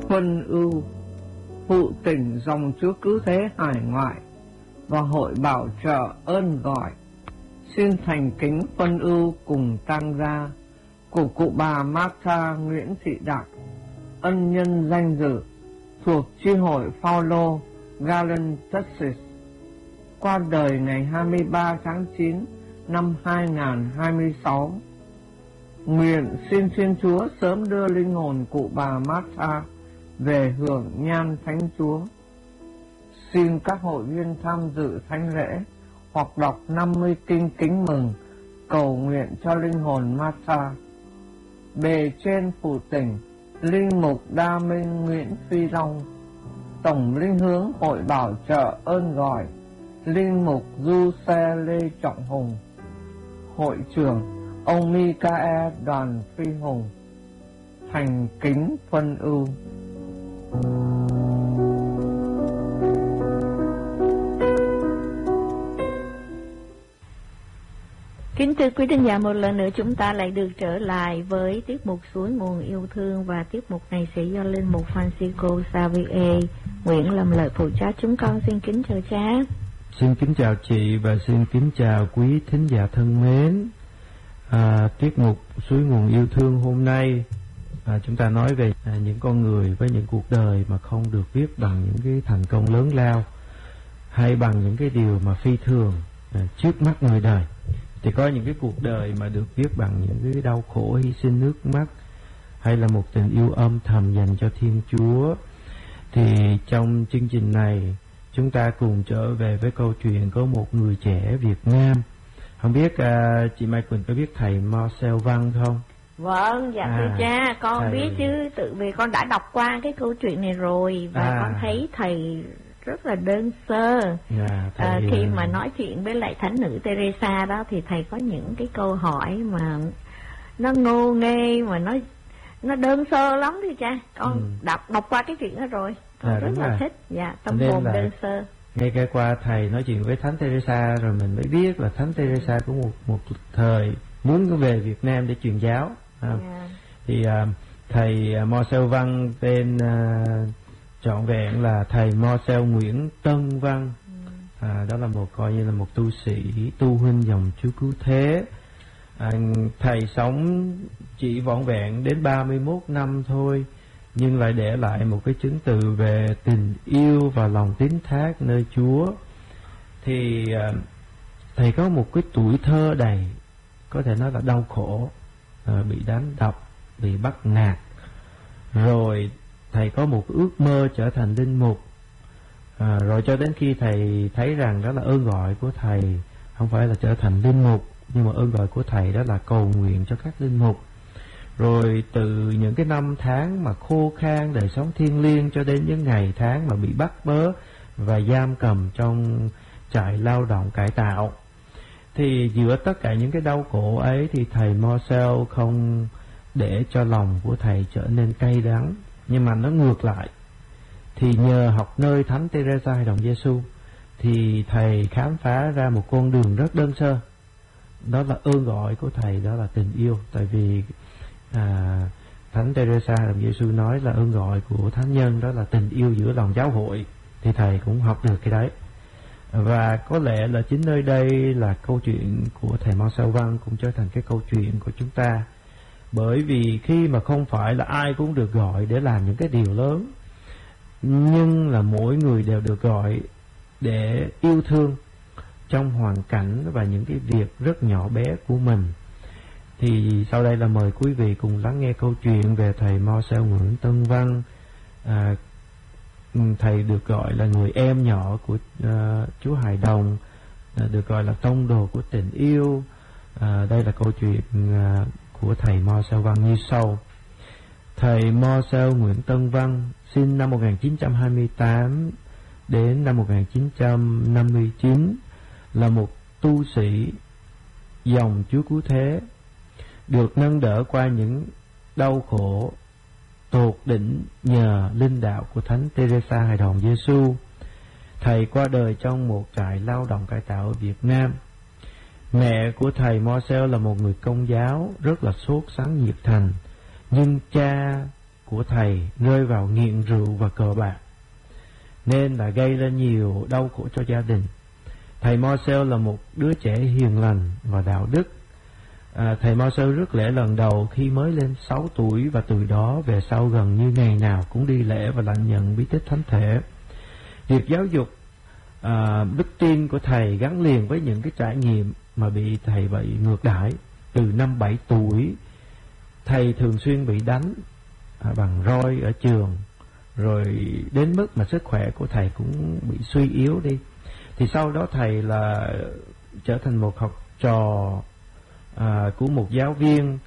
Phân ưu, phụ tỉnh dòng Chúa Cứu Thế hải ngoại và hội bảo trợ ơn gọi, xin thành kính phân ưu cùng tang gia của cụ bà Martha Nguyễn Thị Đạt, ân nhân danh dự thuộc chi hội Phaolô Galen Texas, qua đời ngày 23 tháng 9 năm 2026. Nguyện xin Thiên Chúa sớm đưa linh hồn cụ bà Martha về hưởng nhan Thánh Chúa. Xin các hội viên tham dự thánh lễ hoặc đọc 50 kinh kính mừng cầu nguyện cho linh hồn Martha. Bề trên phụ tỉnh linh mục Đa Minh Nguyễn Phi Long, tổng linh hướng hội bảo trợ ơn gọi linh mục Du Xe Lê Trọng Hùng, hội trưởng ông Micae Đoàn Phi Hùng, thành kính phân ưu. Kính thưa quý thính giả, một lần nữa chúng ta lại được trở lại với tiết mục Suối Nguồn Yêu Thương, và tiết mục này sẽ do linh mục Francisco Xavier Nguyễn làm lời phụ trách. Chúng con xin kính chào cha. Xin kính chào chị và xin kính chào quý thính giả thân mến. Tiết mục Suối Nguồn Yêu Thương hôm nay chúng ta nói về những con người với những cuộc đời mà không được viết bằng những cái thành công lớn lao hay bằng những cái điều mà phi thường trước mắt người đời. Thì có những cái cuộc đời mà được viết bằng những cái đau khổ, hy sinh nước mắt, hay là một tình yêu âm thầm dành cho Thiên Chúa. Thì trong chương trình này chúng ta cùng trở về với câu chuyện có một người trẻ Việt Nam. Không biết chị Mai Quỳnh có biết thầy Marcel Văn không? Vâng, dạ thưa cha, con thầy... biết chứ, tự vì con đã đọc qua cái câu chuyện này rồi, và con thấy thầy rất là đơn sơ. Khi mà nói chuyện với lại Thánh nữ Teresa đó thì thầy có những cái câu hỏi mà nó ngô nghê, mà nó đơn sơ lắm thưa cha. Con đọc qua cái chuyện đó rồi, con rất là thích. Tâm hồn đơn sơ. Ngay cả qua thầy nói chuyện với Thánh Teresa rồi mình mới biết là Thánh Teresa có một thời muốn về Việt Nam để truyền giáo. Thì thầy Marcel Văn tên trọn vẹn là thầy Marcel Nguyễn Tân Văn. Đó là coi như là một tu sĩ, tu huynh dòng Chúa Cứu Thế. Thầy sống chỉ vỏn vẹn đến 31 năm thôi, nhưng lại để lại một cái chứng từ về tình yêu và lòng tín thác nơi Chúa. Thì thầy có một cái tuổi thơ đầy, có thể nói là đau khổ, bị đánh đập, bị bắt nạt. Rồi thầy có một ước mơ trở thành linh mục. Rồi cho đến khi thầy thấy rằng đó là ơn gọi của thầy, không phải là trở thành linh mục, nhưng mà ơn gọi của thầy đó là cầu nguyện cho các linh mục. Rồi từ những cái năm tháng mà khô khan đời sống thiêng liêng cho đến những ngày tháng mà bị bắt bớ và giam cầm trong trại lao động cải tạo, thì giữa tất cả những cái đau khổ ấy thì thầy Marcel không để cho lòng của thầy trở nên cay đắng, nhưng mà nó ngược lại. Thì nhờ học nơi Thánh Teresa Hài Đồng Giêsu thì thầy khám phá ra một con đường rất đơn sơ. Đó là ơn gọi của thầy, đó là tình yêu. Tại vì Thánh Teresa Hài Đồng Giêsu nói là ơn gọi của thánh nhân đó là tình yêu giữa lòng giáo hội. Thì thầy cũng học được cái đấy. Và có lẽ là chính nơi đây là câu chuyện của thầy Marcel Văn cũng trở thành cái câu chuyện của chúng ta. Bởi vì khi mà không phải là ai cũng được gọi để làm những cái điều lớn, nhưng là mỗi người đều được gọi để yêu thương trong hoàn cảnh và những cái việc rất nhỏ bé của mình. Thì sau đây là mời quý vị cùng lắng nghe câu chuyện về thầy Marcel Nguyễn Tân Văn. Thầy được gọi là người em nhỏ của Chúa Hài Đồng, được gọi là tông đồ của tình yêu. Đây là câu chuyện của thầy Marcel Văn như sau. Thầy Marcel Nguyễn Tân Văn sinh năm 1928 đến năm 1959, là một tu sĩ dòng Chúa Cứu Thế, được nâng đỡ qua những đau khổ tột đỉnh nhờ linh đạo của Thánh Teresa Hài Đồng Giêsu. Thầy qua đời trong một trại lao động cải tạo ở Việt Nam. Mẹ của thầy Marcel là một người Công giáo rất là sốt sắng nhiệt thành, nhưng cha của thầy rơi vào nghiện rượu và cờ bạc, nên là gây lên nhiều đau khổ cho gia đình. Thầy Marcel là một đứa trẻ hiền lành và đạo đức. Thầy Marcel rước lễ lần đầu khi mới lên 6 tuổi, và từ đó về sau gần như ngày nào cũng đi lễ và lãnh nhận bí tích thánh thể. Việc giáo dục đức tin của thầy gắn liền với những cái trải nghiệm mà bị thầy bị ngược đãi. Từ năm 7 tuổi, thầy thường xuyên bị đánh bằng roi ở trường, rồi đến mức mà sức khỏe của thầy cũng bị suy yếu đi. Thì sau đó thầy là trở thành một học trò của một giáo viên,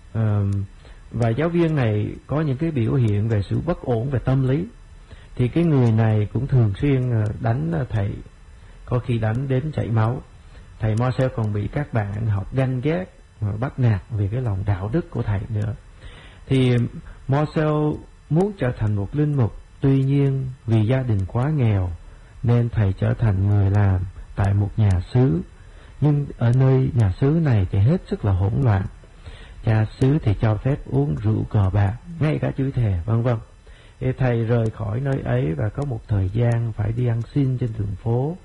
và giáo viên này có những cái biểu hiện về sự bất ổn về tâm lý. Thì cái người này cũng thường xuyên đánh thầy, có khi đánh đến chảy máu. Thầy Marcel còn bị các bạn học ganh ghét và bắt nạt vì cái lòng đạo đức của thầy nữa. Thì Marcel muốn trở thành một linh mục, tuy nhiên vì gia đình quá nghèo nên thầy trở thành người làm tại một nhà xứ. Nhưng ở nơi nhà xứ này thì hết sức là hỗn loạn. Nhà xứ thì cho phép uống rượu cờ bạc, ngay cả chửi thề, vân vân. Thì thầy rời khỏi nơi ấy và có một thời gian phải đi ăn xin trên đường phố,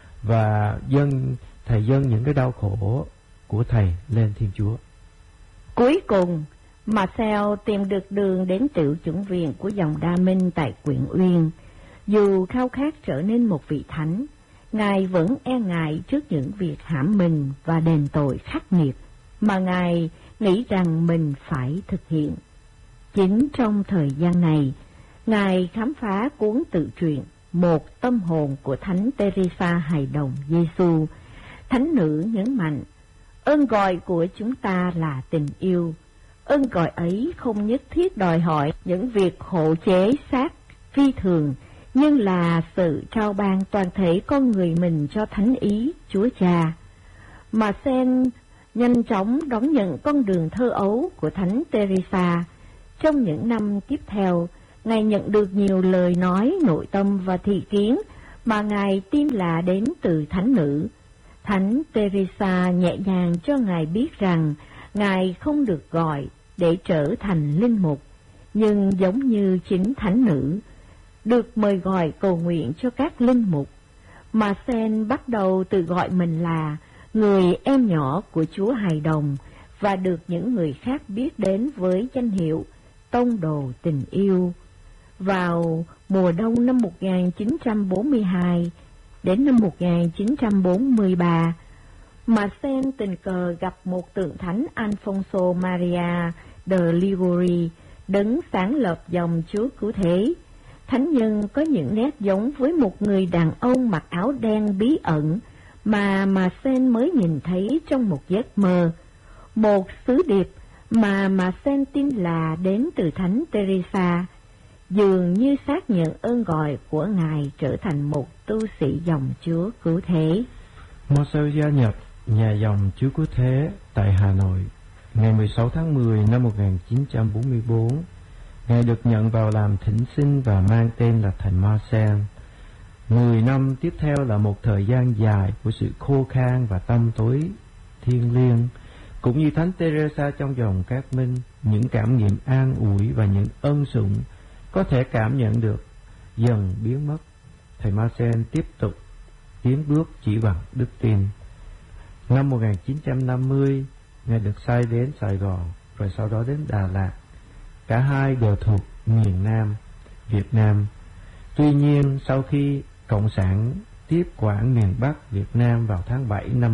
và thầy dâng những cái đau khổ của thầy lên Thiên Chúa. Cuối cùng, Marcel tìm được đường đến tiểu chủng viện của dòng Đa Minh tại Quyện Uyên. Dù khao khát trở nên một vị thánh, Ngài vẫn e ngại trước những việc hãm mình và đền tội khắc nghiệt mà Ngài nghĩ rằng mình phải thực hiện. Chính trong thời gian này, Ngài khám phá cuốn tự truyện Một tâm hồn của Thánh Teresa hài đồng Giêsu. Thánh nữ nhấn mạnh, ơn gọi của chúng ta là tình yêu. Ơn gọi ấy không nhất thiết đòi hỏi những việc hộ chế xác phi thường, nhưng là sự trao ban toàn thể con người mình cho thánh ý Chúa Cha. Mà Sen nhanh chóng đón nhận con đường thơ ấu của Thánh Teresa. Trong những năm tiếp theo, Ngài nhận được nhiều lời nói nội tâm và thị kiến mà Ngài tin là đến từ thánh nữ. Thánh Teresa nhẹ nhàng cho Ngài biết rằng Ngài không được gọi để trở thành linh mục, nhưng giống như chính thánh nữ, được mời gọi cầu nguyện cho các linh mục. Mà Sen bắt đầu tự gọi mình là người em nhỏ của Chúa hài đồng, và được những người khác biết đến với danh hiệu tông đồ tình yêu. Vào mùa đông năm 1942 đến năm 1943, mà Sen tình cờ gặp một tượng thánh Alfonso Maria de Liguri, đấng sáng lập dòng Chúa Cứu Thế. Thánh nhân có những nét giống với một người đàn ông mặc áo đen bí ẩn mà Sen mới nhìn thấy trong một giấc mơ. Một sứ điệp mà Sen tin là đến từ Thánh Teresa, dường như xác nhận ơn gọi của Ngài trở thành một tu sĩ dòng Chúa Cứu Thế. Marcel gia nhập nhà dòng Chúa Cứu Thế tại Hà Nội ngày 16 tháng 10 năm 1944. Ngài được nhận vào làm thỉnh sinh và mang tên là Thầy Marcel. 10 năm tiếp theo là một thời gian dài của sự khô khan và tăm tối thiêng liêng. Cũng như Thánh Teresa trong dòng Cát Minh, những cảm nghiệm an ủi và những ân sủng có thể cảm nhận được dần biến mất. Thầy Marcel tiếp tục tiến bước chỉ bằng đức tin. Năm 1950, Ngài được sai đến Sài Gòn, rồi sau đó đến Đà Lạt. Cả hai đều thuộc miền Nam, Việt Nam. Tuy nhiên, sau khi Cộng sản tiếp quản miền Bắc Việt Nam vào tháng 7 năm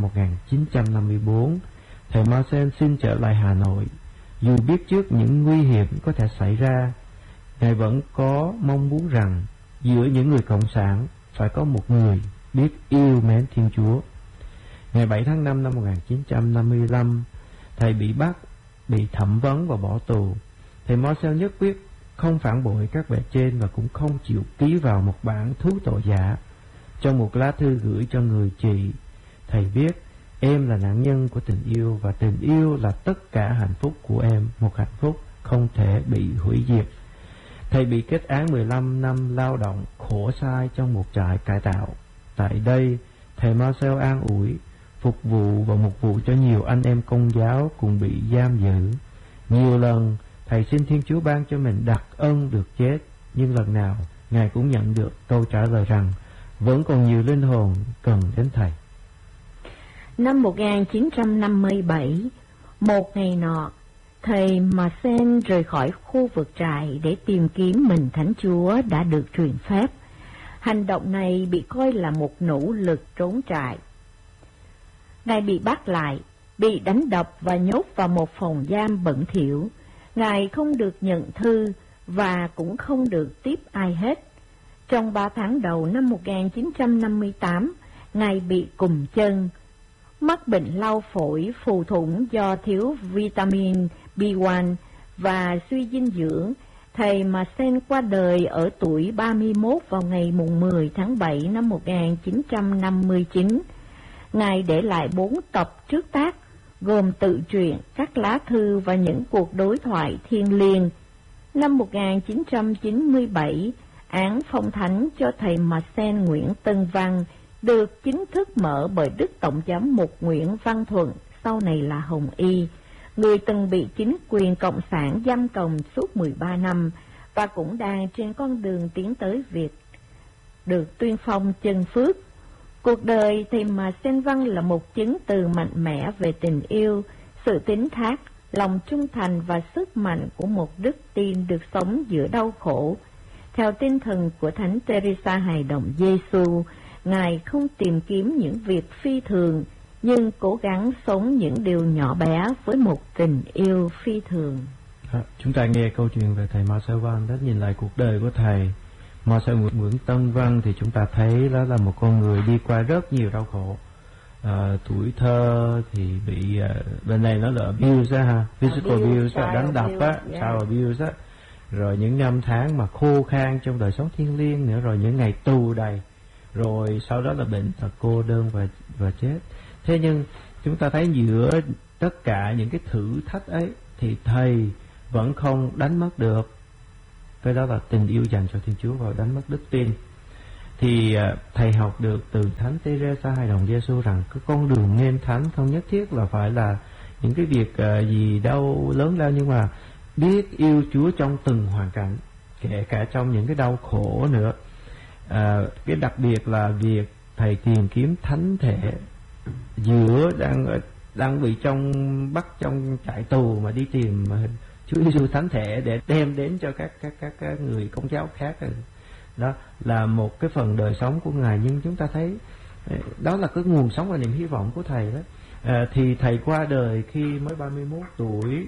1954, Thầy Marcel xin trở lại Hà Nội. Dù biết trước những nguy hiểm có thể xảy ra, Ngài vẫn có mong muốn rằng giữa những người Cộng sản phải có một người biết yêu mến Thiên Chúa. Ngày 7 tháng 5 năm 1955, Thầy bị bắt, bị thẩm vấn và bỏ tù. Thầy Marcel nhất quyết không phản bội các bề trên và cũng không chịu ký vào một bản thú tội giả. Trong một lá thư gửi cho người chị, Thầy viết: em là nạn nhân của tình yêu, và tình yêu là tất cả hạnh phúc của em, một hạnh phúc không thể bị hủy diệt. Thầy bị kết án 15 năm lao động khổ sai trong một trại cải tạo. Tại đây, Thầy Marcel an ủi, phục vụ và mục vụ cho nhiều anh em Công giáo cùng bị giam giữ. Nhiều lần, Thầy thầy xin Thiên Chúa ban cho mình đặc ân được chết, nhưng lần nào Ngài cũng nhận được câu trả lời rằng vẫn còn nhiều linh hồn cần đến thầy. Năm 1957, một ngày nọ, thầy Masen rời khỏi khu vực trại để tìm kiếm mình Thánh Chúa đã được truyền phép. Hành động này bị coi là một nỗ lực trốn trại. Ngài bị bắt lại, bị đánh đập và nhốt vào một phòng giam bẩn thỉu. Ngài không được nhận thư và cũng không được tiếp ai hết. Trong 3 tháng đầu năm 1958, Ngài bị cùm chân, mắc bệnh lao phổi phù thủng do thiếu vitamin B1 và suy dinh dưỡng. Thầy Masen qua đời ở tuổi 31 vào ngày 10 tháng 7 năm 1959. Ngài để lại 4 tập trước tác, gồm tự truyện, các lá thư và những cuộc đối thoại thiêng liêng. Năm 1997, án phong thánh cho thầy Masen Nguyễn Tân Văn được chính thức mở bởi Đức Tổng giám mục Nguyễn Văn Thuận, sau này là Hồng Y, người từng bị chính quyền Cộng sản giam cầm suốt 13 năm và cũng đang trên con đường tiến tới việc được tuyên phong chân phước. Cuộc đời thầy Masen Văn là một chứng từ mạnh mẽ về tình yêu, sự tín thác, lòng trung thành và sức mạnh của một đức tin được sống giữa đau khổ. Theo tinh thần của Thánh Teresa Hài Đồng Giêsu, Ngài không tìm kiếm những việc phi thường, nhưng cố gắng sống những điều nhỏ bé với một tình yêu phi thường. Chúng ta nghe câu chuyện về thầy Marcel Văn, đó nhìn lại cuộc đời của thầy Marcel Nguyễn Tân Văn thì chúng ta thấy đó là một con người đi qua rất nhiều đau khổ. Tuổi thơ thì bị bên này nó là abuse ha, physical abuse, đánh đập á, child abuse á, rồi những năm tháng mà khô khan trong đời sống thiêng liêng nữa, rồi những ngày tù đầy, rồi sau đó là bệnh tật, cô đơn và chết. Thế nhưng chúng ta thấy giữa tất cả những cái thử thách ấy thì thầy vẫn không đánh mất được cái đó là tình yêu dành cho Thiên Chúa và đánh mất đức tin. Thì thầy học được từ Thánh Teresa Hài Đồng Giêsu rằng cái con đường nên thánh không nhất thiết là phải là những cái việc gì đâu lớn lao, nhưng mà biết yêu Chúa trong từng hoàn cảnh, kể cả trong những cái đau khổ nữa. Cái đặc biệt là việc thầy tìm kiếm thánh thể giữa đang bị bắt trong trại tù mà đi tìm Chúa Giêsu thánh thể để đem đến cho các người Công giáo khác. Đó là một cái phần đời sống của Ngài, nhưng chúng ta thấy đó là cái nguồn sống và niềm hy vọng của thầy đó. Thì thầy qua đời khi mới 31 tuổi.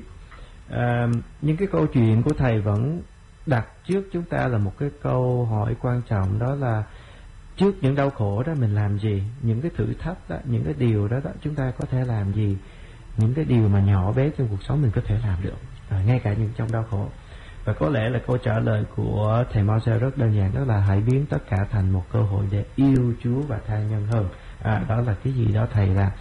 Nhưng cái câu chuyện của thầy vẫn đặt trước chúng ta là một cái câu hỏi quan trọng, đó là trước những đau khổ đó mình làm gì, những cái thử thách đó, những cái điều đó chúng ta có thể làm gì, những cái điều mà nhỏ bé trong cuộc sống mình có thể làm được, ngay cả những trong đau khổ. Và có lẽ là câu trả lời của thầy Marcel rất đơn giản, đó là hãy biến tất cả thành một cơ hội để yêu Chúa và tha nhân hơn. Đó là cái gì đó thầy làm.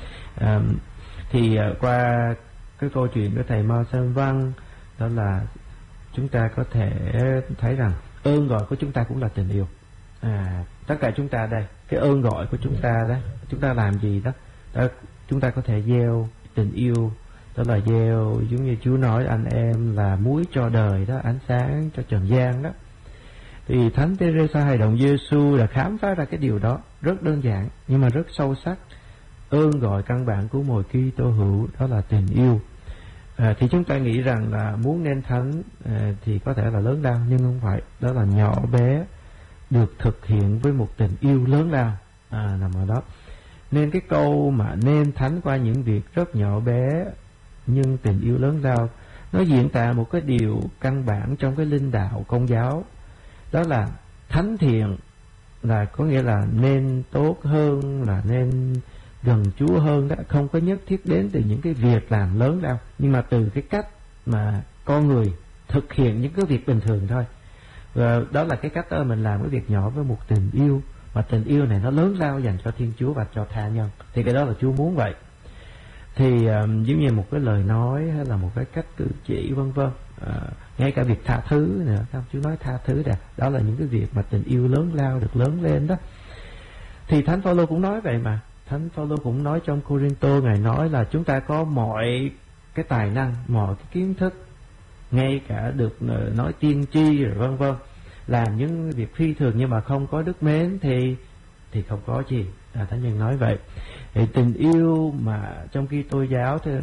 Qua cái câu chuyện của thầy Marcel Văn, đó là chúng ta có thể thấy rằng ơn gọi của chúng ta cũng là tình yêu. Tất cả chúng ta đây, cái ơn gọi của chúng ta đó, chúng ta làm gì đó, chúng ta có thể gieo tình yêu, đó là gieo giống như Chúa nói anh em là muối cho đời đó, ánh sáng cho trần gian đó. Thì Thánh Teresa Hài Đồng Giêsu đã khám phá ra cái điều đó rất đơn giản nhưng mà rất sâu sắc. Ơn gọi căn bản của mỗi Kitô hữu đó là tình yêu. Thì chúng ta nghĩ rằng là muốn nên thánh thì có thể là lớn lao, nhưng không phải, đó là nhỏ bé được thực hiện với một tình yêu lớn lao nằm ở đó. Nên cái câu mà nên thánh qua những việc rất nhỏ bé nhưng tình yêu lớn lao, nó diễn tả một cái điều căn bản trong cái linh đạo Công giáo, đó là thánh thiện là có nghĩa là nên tốt hơn, là nên gần Chúa hơn đó, không có nhất thiết đến từ những cái việc làm lớn lao, nhưng mà từ cái cách mà con người thực hiện những cái việc bình thường thôi. Và đó là cái cách đó mình làm cái việc nhỏ với một tình yêu, mà tình yêu này nó lớn lao dành cho Thiên Chúa và cho tha nhân. Thì cái đó là Chúa muốn vậy. Thì giống như một cái lời nói hay là một cái cách cử chỉ vân vân, ngay cả việc tha thứ nữa, Chúa nói tha thứ đó là những cái việc mà tình yêu lớn lao được lớn lên đó. Thì Thánh Phaolô cũng nói vậy mà. Thánh Phaolô cũng nói trong Cô-rinh-tô, Ngài nói là chúng ta có mọi cái tài năng, mọi cái kiến thức ngay cả được nói tiên tri rồi vân vân, làm những việc phi thường nhưng mà không có đức mến thì không có gì. Thánh nhân nói vậy. Thì tình yêu mà trong khi Kitô giáo thì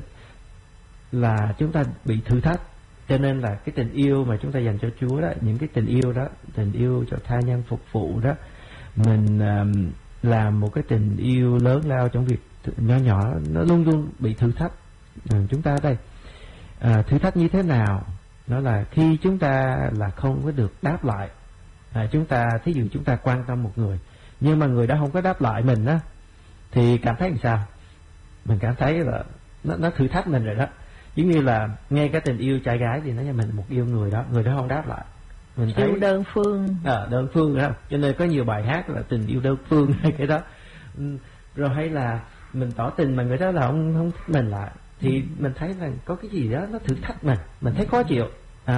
là chúng ta bị thử thách, cho nên là cái tình yêu mà chúng ta dành cho Chúa đó, những cái tình yêu đó, tình yêu cho tha nhân phục vụ đó, mình làm một cái tình yêu lớn lao trong việc nhỏ nhỏ, nó luôn luôn bị thử thách. Chúng ta đây thử thách như thế nào? Nó là khi chúng ta là không có được đáp lại. Chúng ta thí dụ chúng ta quan tâm một người nhưng mà người đó không có đáp lại mình á, thì cảm thấy làm sao? Mình cảm thấy là nó thử thách mình rồi đó. Giống như là ngay cái tình yêu trai gái thì nó cho mình một yêu người đó không đáp lại, mình thấy đơn phương. Đơn phương đó. Cho nên có nhiều bài hát là tình yêu đơn phương hay cái đó. Rồi hay là mình tỏ tình mà người đó là không thích mình lại, thì mình thấy là có cái gì đó nó thử thách mình thấy khó chịu.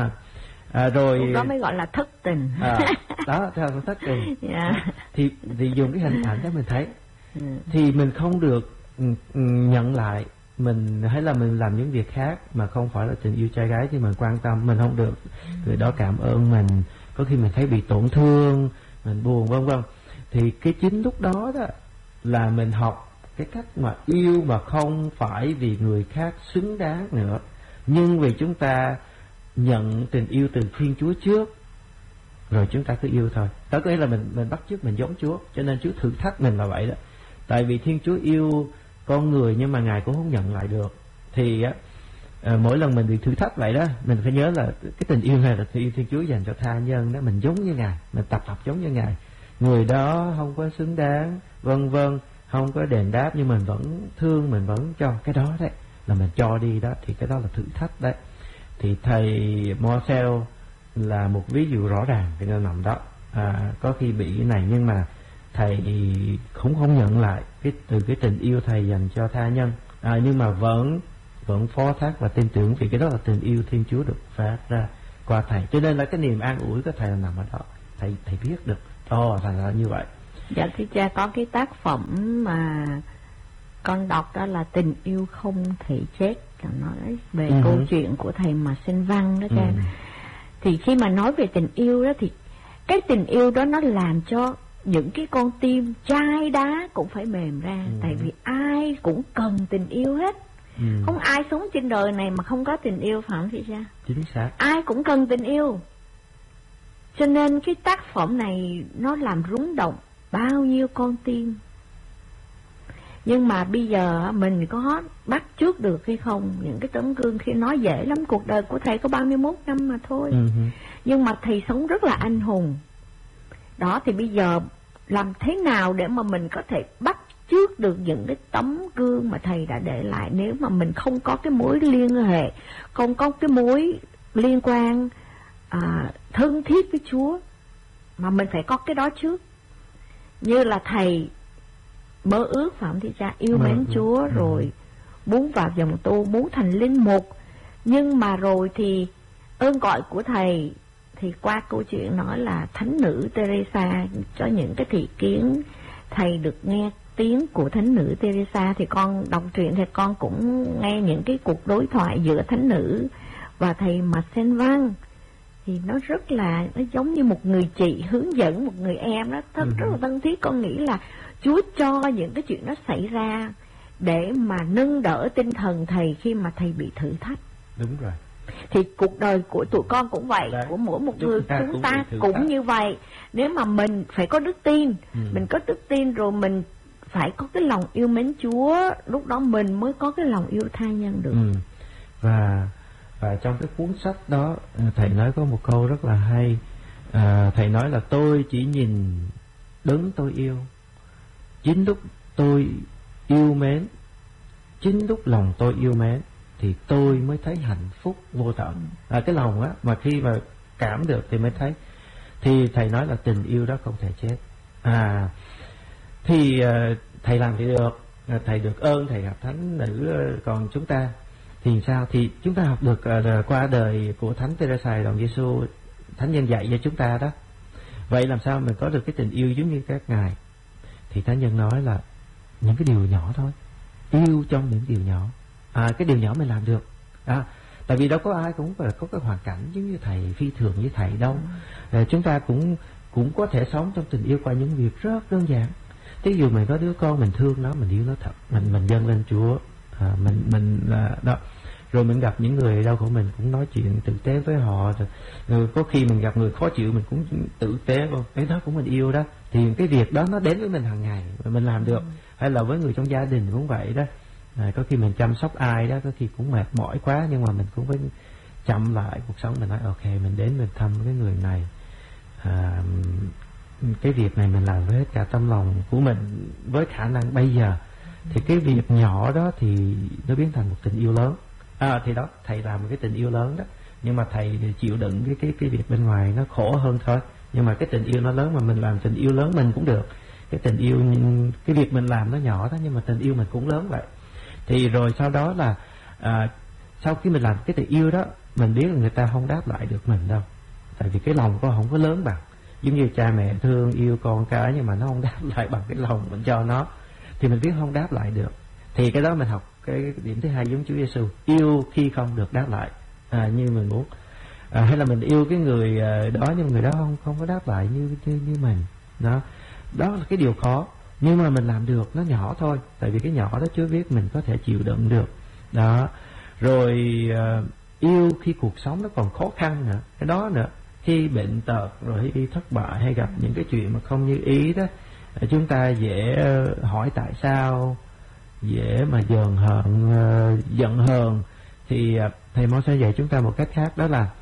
Rồi lúc đó mới gọi là thất tình. Đó theo thất tình. Thì dùng cái hình ảnh đó mình thấy thì mình không được nhận lại, mình hay là mình làm những việc khác mà không phải là tình yêu trai gái thì mình quan tâm, mình không được người đó cảm ơn mình, có khi mình thấy bị tổn thương, mình buồn vân vân. Thì cái chính lúc đó đó là mình học cái cách mà yêu mà không phải vì người khác xứng đáng nữa, nhưng vì chúng ta nhận tình yêu từ Thiên Chúa trước, rồi chúng ta cứ yêu thôi. Đó có nghĩa là mình bắt chước mình giống Chúa, cho nên Chúa thử thách mình là vậy đó. Tại vì Thiên Chúa yêu con người nhưng mà Ngài cũng không nhận lại được. Thì mỗi lần mình bị thử thách vậy đó, mình phải nhớ là cái tình yêu này là tình yêu Thiên Chúa dành cho tha nhân đó. Mình giống như Ngài, mình tập giống như Ngài. Người đó không có xứng đáng vân vân, không có đền đáp, nhưng mình vẫn thương, mình vẫn cho. Cái đó đấy là mình cho đi đó, thì cái đó là thử thách đấy. Thì thầy Marcel là một ví dụ rõ ràng cái nơi nằm đó. Có khi bị cái này nhưng mà thầy cũng không nhận lại từ cái tình yêu thầy dành cho tha nhân, nhưng mà vẫn phó thác và tin tưởng, vì cái đó là tình yêu Thiên Chúa được phát ra qua thầy. Cho nên là cái niềm an ủi của thầy là nằm ở đó. Thầy biết được thầy là như vậy. Dạ thưa cha, có cái tác phẩm mà con đọc đó là Tình Yêu Không Thể Chết, nói về câu chuyện của thầy mà sinh văn đó cha. Thì khi mà nói về tình yêu đó thì cái tình yêu đó nó làm cho những cái con tim chai đá cũng phải mềm ra. Tại vì ai cũng cần tình yêu hết. Không ai sống trên đời này mà không có tình yêu, phải không chị cha? Chính xác. Ai cũng cần tình yêu. Cho nên cái tác phẩm này nó làm rung động bao nhiêu con tim. Nhưng mà bây giờ mình có bắt chước được hay không? Những cái tấm gương khi nói dễ lắm, cuộc đời của thầy có 31 năm mà thôi. Nhưng mà thầy sống rất là anh hùng. Đó, thì bây giờ làm thế nào để mà mình có thể bắt chước được những cái tấm gương mà thầy đã để lại, nếu mà mình không có cái mối liên hệ, không có cái mối liên quan thân thiết với Chúa, mà mình phải có cái đó trước. Như là thầy mơ ước, phạm thị cha, yêu mến Chúa, rồi muốn vào dòng tu, muốn thành linh mục. Nhưng mà rồi thì ơn gọi của thầy thì qua câu chuyện nói là thánh nữ Teresa, cho những cái thị kiến thầy được nghe tiếng của thánh nữ Teresa, thì con đọc truyện thì con cũng nghe những cái cuộc đối thoại giữa thánh nữ và thầy Marcel Văn. Thì nó rất là, nó giống như một người chị hướng dẫn một người em đó, rất là thân thiết. Con nghĩ là Chúa cho những cái chuyện đó xảy ra để mà nâng đỡ tinh thần thầy khi mà thầy bị thử thách. Đúng rồi. Thì cuộc đời của tụi con cũng vậy. Đấy. Của mỗi một người chúng ta cũng như vậy. Nếu mà mình phải có đức tin, mình có đức tin rồi mình phải có cái lòng yêu mến Chúa, lúc đó mình mới có cái lòng yêu tha nhân được. Và trong cái cuốn sách đó thầy nói có một câu rất là hay. Thầy nói là tôi chỉ nhìn đấng tôi yêu, chính lúc tôi yêu mến, chính lúc lòng tôi yêu mến thì tôi mới thấy hạnh phúc vô tận. Cái lòng á, mà khi mà cảm được thì mới thấy. Thì thầy nói là tình yêu đó không thể chết. Thì thầy làm thì được, thầy được ơn thầy gặp thánh nữ. Còn chúng ta thì sao? Thì chúng ta học được qua đời của thánh Teresa Đồng Giêsu, thánh nhân dạy cho chúng ta đó. Vậy làm sao mình có được cái tình yêu giống như các ngài? Thì thánh nhân nói là những cái điều nhỏ thôi, yêu trong những điều nhỏ. Cái điều nhỏ mình làm được. Tại vì đâu có ai cũng phải có cái hoàn cảnh giống như thầy, phi thường như thầy đâu. Chúng ta cũng có thể sống trong tình yêu qua những việc rất đơn giản. Ví dụ mình có đứa con mình thương nó, mình yêu nó thật, mình dâng lên Chúa, đó. Rồi mình gặp những người đau khổ mình cũng nói chuyện tử tế với họ. Rồi có khi mình gặp người khó chịu mình cũng tử tế, cái đó cũng mình yêu đó. Thì cái việc đó nó đến với mình hàng ngày và mình làm được. Hay là với người trong gia đình cũng vậy đó. Có khi mình chăm sóc ai đó, có khi cũng mệt mỏi quá, nhưng mà mình cũng phải chậm lại cuộc sống. Mình nói ok, mình đến mình thăm cái người này, cái việc này mình làm với hết cả tâm lòng của mình, với khả năng bây giờ. Thì cái việc nhỏ đó thì nó biến thành một tình yêu lớn. Thì đó, thầy làm một cái tình yêu lớn đó. Nhưng mà thầy chịu đựng cái việc bên ngoài nó khổ hơn thôi. Nhưng mà cái tình yêu nó lớn, mà mình làm tình yêu lớn mình cũng được. Cái tình yêu, cái việc mình làm nó nhỏ đó, nhưng mà tình yêu mình cũng lớn vậy. Thì rồi sau đó là sau khi mình làm cái tình yêu đó, mình biết là người ta không đáp lại được mình đâu. Tại vì cái lòng con không có lớn bằng. Giống như cha mẹ thương yêu con cái, nhưng mà nó không đáp lại bằng cái lòng mình cho nó, thì mình biết không đáp lại được. Thì cái đó mình học cái điểm thứ hai giống Chúa Giêsu, yêu khi không được đáp lại như mình muốn. Hay là mình yêu cái người đó, nhưng người đó không có đáp lại như mình. Đó là cái điều khó, nhưng mà mình làm được, nó nhỏ thôi. Tại vì cái nhỏ đó Chúa biết mình có thể chịu đựng được. Đó. Rồi yêu khi cuộc sống nó còn khó khăn nữa, cái đó nữa. Khi bệnh tật, rồi khi thất bại, hay gặp những cái chuyện mà không như ý đó, chúng ta dễ hỏi tại sao, dễ mà giận hờn. Thì thầy Mo sẽ dạy chúng ta một cách khác, đó là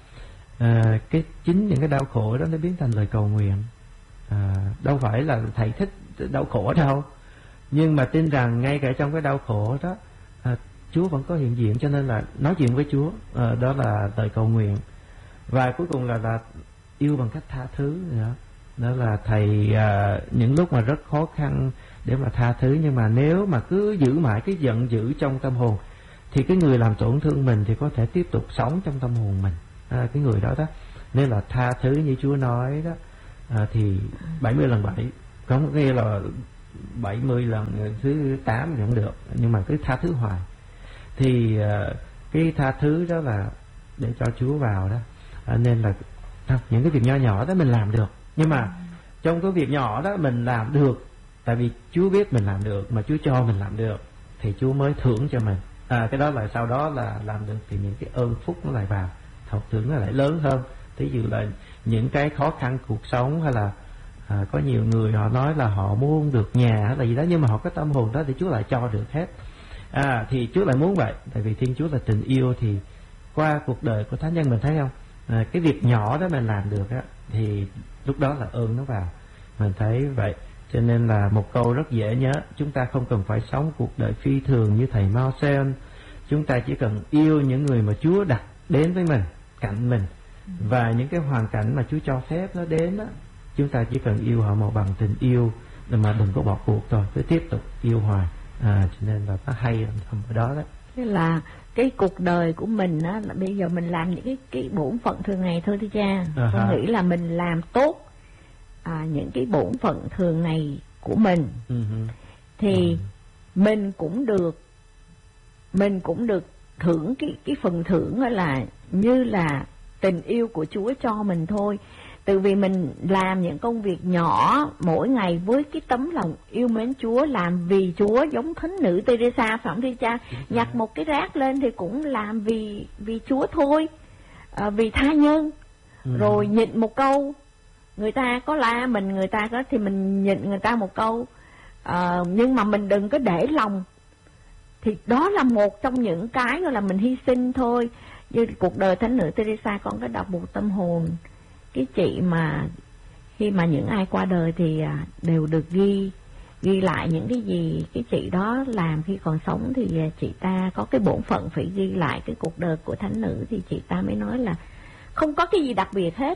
chính những cái đau khổ đó nó biến thành lời cầu nguyện. Đâu phải là thầy thích đau khổ đâu, nhưng mà tin rằng ngay cả trong cái đau khổ đó, Chúa vẫn có hiện diện. Cho nên là nói chuyện với Chúa, đó là lời cầu nguyện. Và cuối cùng là yêu bằng cách tha thứ nữa. Đó là thầy những lúc mà rất khó khăn để mà tha thứ, nhưng mà nếu mà cứ giữ mãi cái giận dữ trong tâm hồn, thì cái người làm tổn thương mình thì có thể tiếp tục sống trong tâm hồn mình, cái người đó đó. Nên là tha thứ như Chúa nói đó, thì 70 lần 7, có nghĩa là 70 lần thứ 8 vẫn được, nhưng mà cứ tha thứ hoài. Thì cái tha thứ đó là để cho Chúa vào đó. Nên là những cái việc nho nhỏ đó mình làm được, nhưng mà trong cái việc nhỏ đó mình làm được, tại vì Chúa biết mình làm được, mà Chúa cho mình làm được, thì Chúa mới thưởng cho mình. Cái đó là sau đó là làm được thì những cái ơn phúc nó lại vào, học thưởng nó lại lớn hơn. Thí dụ là những cái khó khăn cuộc sống, hay là có nhiều người họ nói là họ muốn được nhà hay là gì đó, nhưng mà họ có tâm hồn đó thì Chúa lại cho được hết. Thì Chúa lại muốn vậy, tại vì Thiên Chúa là tình yêu. Thì qua cuộc đời của thánh nhân mình thấy không, cái việc nhỏ đó mình làm được á, thì lúc đó là ơn nó vào. Mình thấy vậy. Cho nên là một câu rất dễ nhớ, chúng ta không cần phải sống cuộc đời phi thường như thầy Mao Sen. Chúng ta chỉ cần yêu những người mà Chúa đặt đến với mình, cạnh mình, và những cái hoàn cảnh mà Chúa cho phép nó đến đó, chúng ta chỉ cần yêu họ một bằng tình yêu, mà đừng có bỏ cuộc thôi, cứ tiếp tục yêu hoài. Cho nên là nó hay làm ở đó đó. Thế là cái cuộc đời của mình á, là bây giờ mình làm những cái bổn phận thường ngày thôi thưa cha. Con nghĩ là mình làm tốt những cái bổn phận thường ngày của mình, thì mình cũng được thưởng cái phần thưởng là như là tình yêu của Chúa cho mình thôi. Từ vì mình làm những công việc nhỏ mỗi ngày với cái tấm lòng yêu mến Chúa, làm vì Chúa, giống thánh nữ Teresa phải không thưa cha? Nhặt một cái rác lên thì cũng làm vì Chúa thôi, vì tha nhân. Rồi nhịn một câu, người ta có la mình, người ta có thì mình nhịn người ta một câu, nhưng mà mình đừng có để lòng. Thì đó là một trong những cái gọi là mình hy sinh thôi. Như cuộc đời thánh nữ Teresa, con có đọc một tâm hồn, cái chị mà khi mà những ai qua đời thì đều được ghi lại những cái gì cái chị đó làm khi còn sống. Thì chị ta có cái bổn phận phải ghi lại cái cuộc đời của thánh nữ. Thì chị ta mới nói là không có cái gì đặc biệt hết,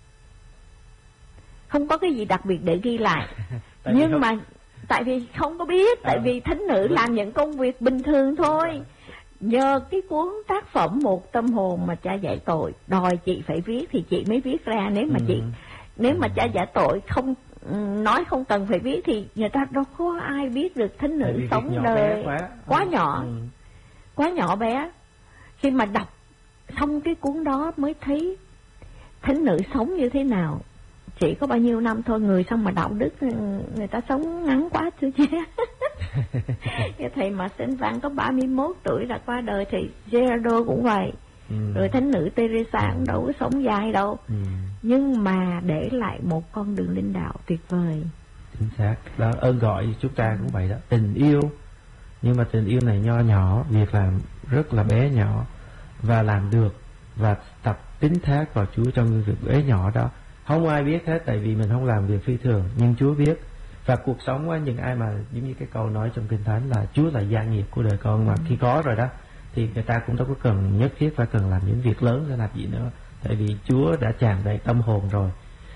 không có cái gì đặc biệt để ghi lại. Nhưng mà tại vì không có biết, tại vì thánh nữ làm những công việc bình thường thôi. Nhờ cái cuốn tác phẩm Một Tâm Hồn mà cha dạy tội đòi chị phải viết thì chị mới viết ra. Nếu mà cha dạy tội không nói không cần phải viết thì người ta đâu có ai biết được thánh nữ sống đời quá nhỏ bé. Khi mà đọc xong cái cuốn đó mới thấy thánh nữ sống như thế nào. Chỉ có bao nhiêu năm thôi, người xong mà đạo đức người ta sống ngắn quá chứ chứ. Cái thầy mà Sinh Văn có 31 tuổi đã qua đời, thì Gerardo cũng vậy. Rồi thánh nữ Teresa cũng đâu có sống dài đâu. Nhưng mà để lại một con đường linh đạo tuyệt vời. Chính xác. Đó, ơn gọi chúng ta cũng vậy đó. Tình yêu, nhưng mà tình yêu này nho nhỏ, việc làm rất là bé nhỏ, và làm được, và tập tín thác vào Chúa trong việc bé nhỏ đó. Không ai biết hết, tại vì mình không làm việc phi thường, nhưng Chúa biết. Và cuộc sống á, những ai mà giống như cái câu nói trong Kinh Thánh là Chúa là gia nghiệp của đời con, mà khi có rồi đó thì người ta cũng đâu có cần nhất thiết phải cần làm những việc lớn để làm gì nữa, tại vì Chúa đã tràn đầy tâm hồn rồi.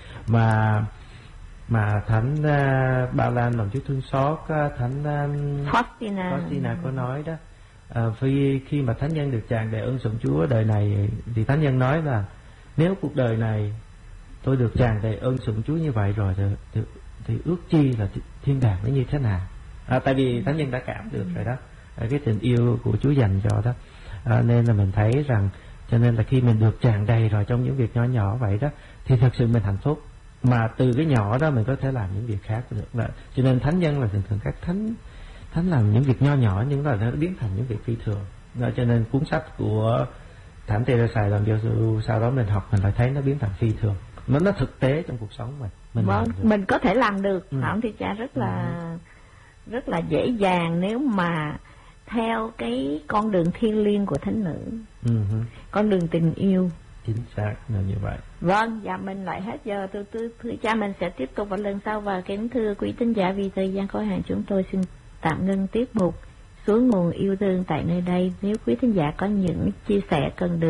Mà thánh Ba Lan lòng Chúa thương xót, thánh Faustina có nói đó, khi mà thánh nhân được tràn đầy ơn sủng Chúa đời này, thì thánh nhân nói là nếu cuộc đời này tôi được tràn đầy ơn sủng Chúa như vậy rồi thì ước chi là thiên đàng nó như thế nào. Tại vì thánh nhân đã cảm được rồi đó, cái tình yêu của Chúa dành cho đó. Nên là mình thấy rằng, cho nên là khi mình được tràn đầy rồi trong những việc nhỏ nhỏ vậy đó, thì thật sự mình hạnh phúc. Mà từ cái nhỏ đó mình có thể làm những việc khác được. Cho nên thánh nhân là thường các thánh làm những việc nho nhỏ, nhưng là nó biến thành những việc phi thường. Cho nên cuốn sách của Thánh Teresa làm Giêsu sau đó mình học, mình lại thấy nó biến thành phi thường. Nó thực tế trong cuộc sống mình. Mình có thể làm được. Ông Thầy Cha rất là dễ dàng nếu mà theo cái con đường thiêng liêng của thánh nữ, con đường tình yêu. Chính xác là như vậy. Vâng, dạ mình lại hết giờ. Thưa cha, mình sẽ tiếp tục vào lần sau. Và kính thưa quý tín giả, vì thời gian có hạn, chúng tôi xin tạm ngưng tiết mục Suối Nguồn Yêu Thương tại nơi đây. Nếu quý tín giả có những chia sẻ cần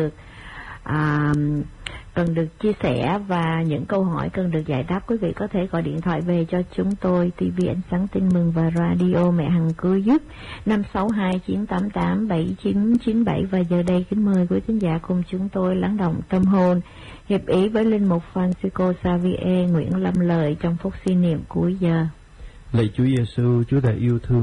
được chia sẻ và những câu hỏi cần được giải đáp, quý vị có thể gọi điện thoại về cho chúng tôi, TV Ánh Sáng Tin Mừng và Radio Mẹ Hằng Cứu Giúp 562-988-7997. Và giờ đây kính mời quý tín giả cùng chúng tôi lắng động tâm hồn, hiệp ý với linh mục Francisco Xavier Nguyễn Lâm Lợi trong phút suy niệm cuối giờ. Lạy Chúa Giêsu, Chúa đã yêu thương